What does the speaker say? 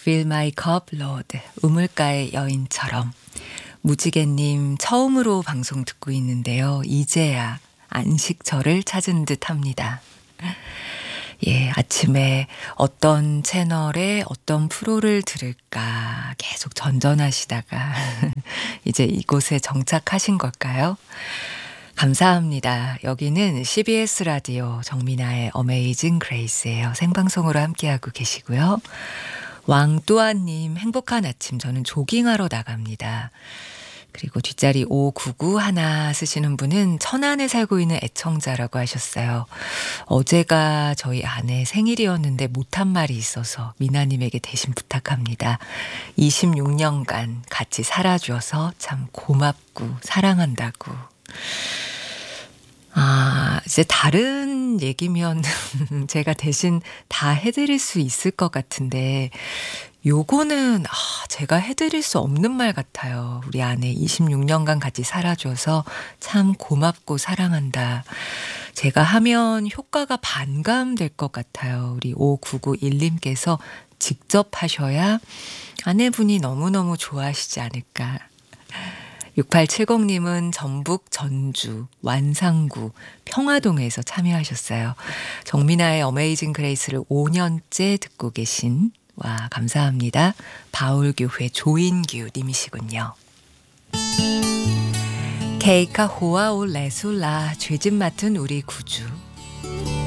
Fill my cup, Lord. 우물가의 여인처럼. 무지개님 처음으로 방송 듣고 있는데요. 이제야 안식처를 찾은 듯 합니다. 예, 아침에 어떤 채널에 어떤 프로를 들을까 계속 전전하시다가 이제 이곳에 정착하신 걸까요? 감사합니다. 여기는 CBS 라디오 정민아의 어메이징 그레이스예요. 생방송으로 함께하고 계시고요. 왕뚜아님 행복한 아침 저는 조깅하러 나갑니다. 그리고 뒷자리 599 하나 쓰시는 분은 천안에 살고 있는 애청자라고 하셨어요. 어제가 저희 아내 생일이었는데 못한 말이 있어서 미나님에게 대신 부탁합니다. 26년간 같이 살아줘서 참 고맙고 사랑한다고. 이제 다른 얘기면 제가 대신 다 해드릴 수 있을 것 같은데 요거는 제가 해드릴 수 없는 말 같아요. 우리 아내 26년간 같이 살아줘서 참 고맙고 사랑한다. 제가 하면 효과가 반감될 것 같아요. 우리 5991님께서 직접 하셔야 아내분이 너무너무 좋아하시지 않을까. 6870님은 전북 전주 완상구 평화동에서 참여하셨어요. 정민아의 어메이징 그레이스를 5년째 듣고 계신 와 감사합니다. 바울교회 조인규 님이시군요. 케이카 호아올 레술라 죄짓 맡은 우리 구주